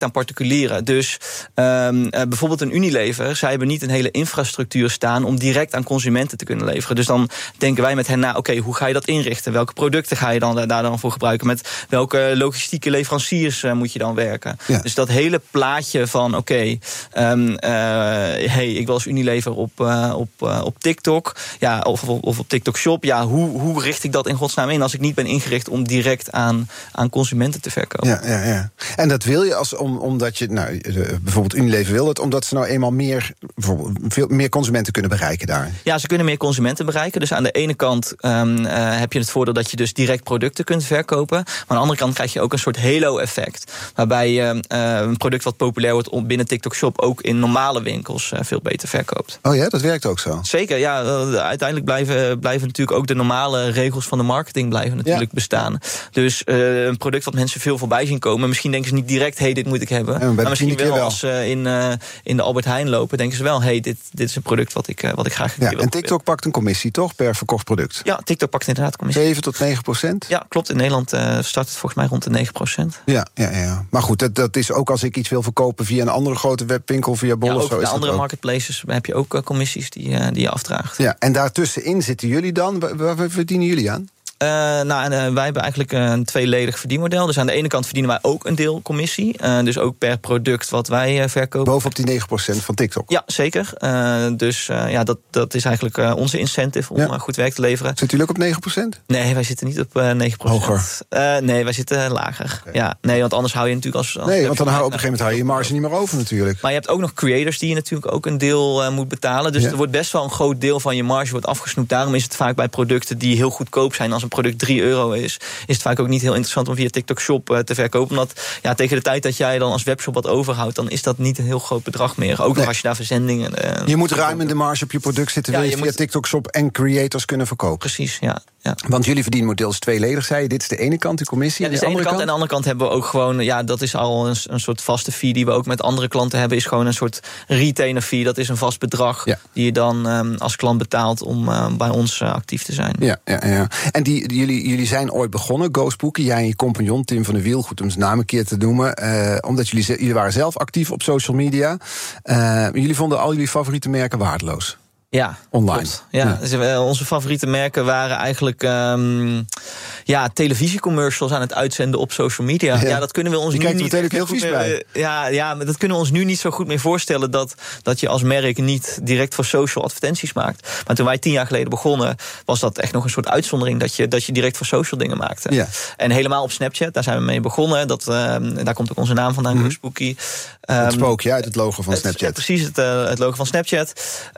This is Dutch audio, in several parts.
aan particulieren. Dus bijvoorbeeld een Unilever, zij hebben niet een hele infrastructuur staan om direct aan consumenten te kunnen leveren. Dus dan denken wij met hen na, oké, hoe ga je dat inrichten? Welke producten ga je daar dan voor gebruiken? Met welke logistieke leveranciers moet je dan werken? Ja. Dus dat hele plaatje van, ik wil als Unilever op TikTok, of op TikTok Shop, hoe richt ik dat in godsnaam in als ik niet ben ingericht om direct aan consumenten te verkopen? Ja. En dat wil je omdat je, bijvoorbeeld Unilever wil het, omdat ze nou eenmaal veel meer consumenten kunnen bereiken daar. Ja, ze kunnen meer consumenten bereiken. Dus aan de ene kant heb je het voordeel dat je dus direct producten kunt verkopen. Maar aan de andere kant krijg je ook een soort halo-effect. Waarbij je een product wat populair wordt binnen TikTok Shop ook in normale winkels veel beter verkoopt. Oh ja, dat werkt ook zo? Zeker, ja. Uiteindelijk blijven natuurlijk ook de normale regels van de marketing bestaan. Dus een product wat mensen veel voorbij zien komen, misschien denken ze niet direct, dit moet ik hebben. Maar misschien wel als ze in de Albert Heijn lopen, denken ze wel, dit is een product wat ik graag wil. En TikTok pakt een commissie, toch, per verkocht product? Ja, TikTok pakt inderdaad commissie. 7 tot 9%? Ja, klopt. In Nederland start het volgens mij rond de 9%. Ja. Maar goed, dat is ook als ik iets wil verkopen via een andere grote webwinkel, via Bol of zo. Ook andere marketplaces heb je ook commissies die je afdraagt. Ja, en daartussenin zitten jullie dan? Waar verdienen jullie aan? Wij hebben eigenlijk een tweeledig verdienmodel. Dus aan de ene kant verdienen wij ook een deel commissie. Dus ook per product wat wij verkopen. Bovenop die 9% van TikTok? Ja, zeker. Dat is eigenlijk onze incentive om goed werk te leveren. Zitten jullie ook op 9%? Nee, wij zitten niet op 9%. Hoger? Nee, wij zitten lager. Okay. Ja, nee, want anders hou je natuurlijk als want dan hou je op een gegeven moment je marge niet meer over natuurlijk. Maar je hebt ook nog creators die je natuurlijk ook een deel moet betalen. Dus er wordt best wel een groot deel van je marge wordt afgesnoept. Daarom is het vaak bij producten die heel goedkoop zijn, als een product 3 euro is het vaak ook niet heel interessant om via TikTok Shop te verkopen. Omdat tegen de tijd dat jij dan als webshop wat overhoudt, dan is dat niet een heel groot bedrag meer. Ook nog als je daar verzendingen... je moet ruim in de marge op je product zitten, wil je via TikTok Shop en creators kunnen verkopen. Precies, ja. Want jullie verdienmodel is tweeledig, zei je. Dit is de ene kant, die commissie. Ja, dit is de ene kant. En aan de andere kant hebben we ook gewoon, dat is al een soort vaste fee die we ook met andere klanten hebben, is gewoon een soort retainer fee. Dat is een vast bedrag die je dan als klant betaalt om bij ons actief te zijn. Ja. En jullie zijn ooit begonnen, Ghostbookie, jij en je compagnon Tim van der Wiel, goed om zijn naam een keer te noemen, omdat jullie waren zelf actief op social media. Jullie vonden al jullie favoriete merken waardeloos. Ja, online. Ja. Dus onze favoriete merken waren eigenlijk televisiecommercials aan het uitzenden op social media. Ja, dat kunnen we ons nu niet heel vies bij. Maar dat kunnen we ons nu niet zo goed meer voorstellen dat je als merk niet direct voor social advertenties maakt. Maar toen wij 10 jaar geleden begonnen, was dat echt nog een soort uitzondering dat je direct voor social dingen maakte. Ja. En helemaal op Snapchat, daar zijn we mee begonnen. Daar komt ook onze naam vandaan, Ghostbookie. Het spookje uit het logo van Snapchat. Precies, het logo van Snapchat.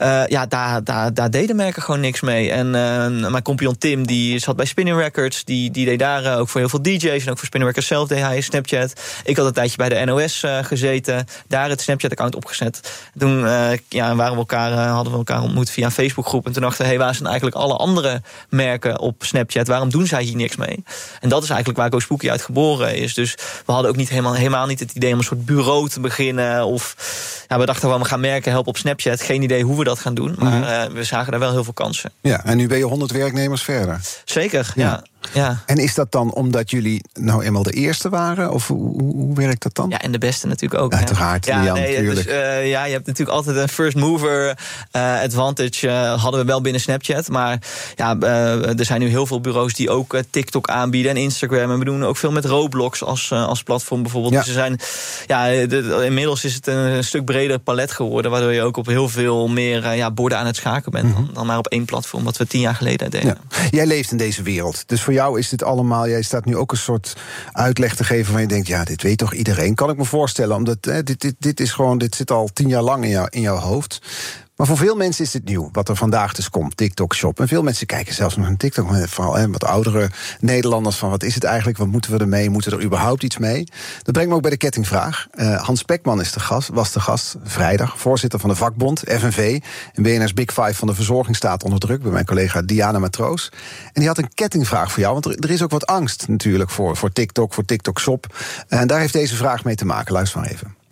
Daar deden merken gewoon niks mee. En mijn compagnon Tim, die zat bij Spinning Records. Die deed daar ook voor heel veel DJ's. En ook voor Spinning Records zelf deed hij Snapchat. Ik had een tijdje bij de NOS gezeten. Daar het Snapchat-account opgezet. Toen hadden we elkaar ontmoet via een Facebookgroep. En toen dachten we, waar zijn eigenlijk alle andere merken op Snapchat? Waarom doen zij hier niks mee? En dat is eigenlijk waar Ghostbookie uit geboren is. Dus we hadden ook niet helemaal niet het idee om een soort bureau te beginnen. Of we dachten wel, we gaan merken helpen op Snapchat. Geen idee hoe we dat gaan doen. Maar we zagen daar wel heel veel kansen. Ja, en nu ben je 100 werknemers verder. Zeker, ja. En is dat dan omdat jullie nou eenmaal de eerste waren? Of hoe werkt dat dan? Ja, en de beste natuurlijk ook. Uiteraard, natuurlijk. Je hebt natuurlijk altijd een first mover advantage. Hadden we wel binnen Snapchat. Maar er zijn nu heel veel bureaus die ook TikTok aanbieden en Instagram. En we doen ook veel met Roblox als platform bijvoorbeeld. Dus inmiddels is het een stuk breder palet geworden, waardoor je ook op heel veel meer borden aan het schaken bent dan maar op één platform, wat we 10 jaar geleden deden. Ja. Jij leeft in deze wereld. Dus voor jou is dit allemaal, jij staat nu ook een soort uitleg te geven van je denkt, dit weet toch iedereen? Kan ik me voorstellen, omdat dit zit al 10 jaar lang in jouw hoofd. Maar voor veel mensen is dit nieuw, wat er vandaag dus komt, TikTok Shop. En veel mensen kijken zelfs nog naar TikTok, vooral wat oudere Nederlanders, van wat is het eigenlijk, wat moeten we ermee, moeten we er überhaupt iets mee? Dat brengt me ook bij de kettingvraag. Hans Pekman was de gast vrijdag, voorzitter van de vakbond, FNV, en BNR's Big Five van de verzorging staat onder druk, bij mijn collega Diana Matroos. En die had een kettingvraag voor jou, want er is ook wat angst natuurlijk voor TikTok, voor TikTok Shop. En daar heeft deze vraag mee te maken, luister maar even.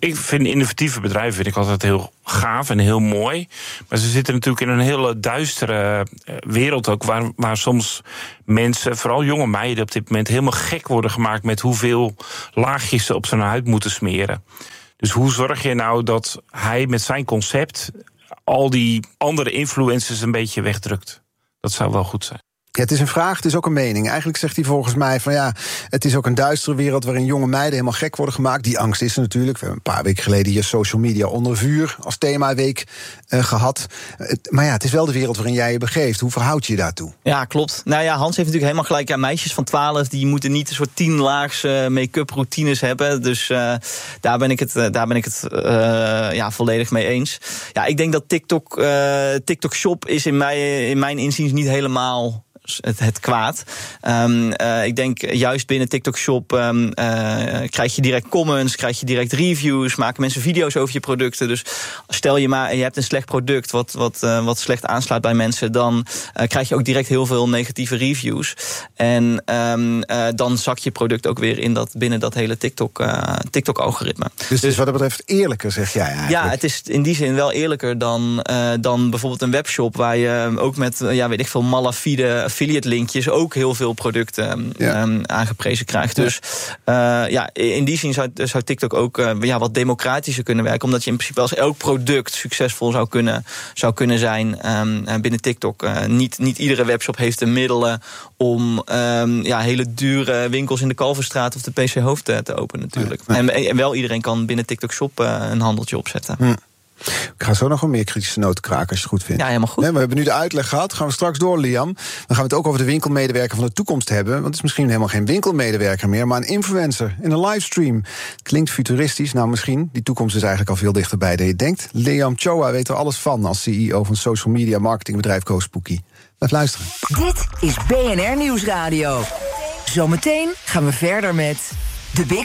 Ik vind innovatieve bedrijven altijd heel gaaf en heel mooi. Maar ze zitten natuurlijk in een hele duistere wereld ook, waar soms mensen, vooral jonge meiden op dit moment, helemaal gek worden gemaakt met hoeveel laagjes ze op zijn huid moeten smeren. Dus hoe zorg je nou dat hij met zijn concept al die andere influencers een beetje wegdrukt? Dat zou wel goed zijn. Ja, het is een vraag, het is ook een mening. Eigenlijk zegt hij volgens mij van ja, het is ook een duistere wereld waarin jonge meiden helemaal gek worden gemaakt. Die angst is er natuurlijk. We hebben een paar weken geleden hier social media onder vuur als themaweek gehad. Maar ja, het is wel de wereld waarin jij je begeeft. Hoe verhoud je je daartoe? Ja, klopt. Nou ja, Hans heeft natuurlijk helemaal gelijk. Ja, meisjes van 12, die moeten niet een soort 10-laags make-up routines hebben. Dus daar ben ik het volledig mee eens. Ja, ik denk dat TikTok Shop is in mijn inziens niet helemaal het kwaad. Ik denk juist binnen TikTok Shop krijg je direct comments, krijg je direct reviews, maken mensen video's over je producten. Dus stel je maar, je hebt een slecht product wat slecht aanslaat bij mensen, dan krijg je ook direct heel veel negatieve reviews. En dan zakt je product ook weer binnen dat hele TikTok-algoritme. Dus wat dat betreft eerlijker, zeg jij eigenlijk? Ja, het is in die zin wel eerlijker dan bijvoorbeeld een webshop waar je ook met, weet ik veel, malafide affiliate linkjes ook heel veel producten aangeprezen krijgt. Dus in die zin zou TikTok ook wat democratischer kunnen werken, omdat je in principe als elk product succesvol zou kunnen zijn binnen TikTok. Niet iedere webshop heeft de middelen om hele dure winkels in de Kalverstraat of de PC Hoofd te openen natuurlijk. Ja. En wel iedereen kan binnen TikTok Shop een handeltje opzetten. Ik ga zo nog wel meer kritische noten kraken als je het goed vindt. Ja, helemaal goed. We hebben nu de uitleg gehad. Gaan we straks door, Liam. Dan gaan we het ook over de winkelmedewerker van de toekomst hebben. Want het is misschien helemaal geen winkelmedewerker meer, maar een influencer in een livestream. Klinkt futuristisch. Nou, misschien. Die toekomst is eigenlijk al veel dichterbij dan je denkt. Liam Choa weet er alles van als CEO van social media marketingbedrijf GoSpooky. Blijf luisteren. Dit is BNR Nieuwsradio. Zometeen gaan we verder met de Big